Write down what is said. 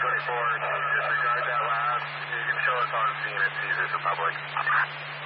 1024, can you disregard that last? You can show us on scene at Caesars Republic.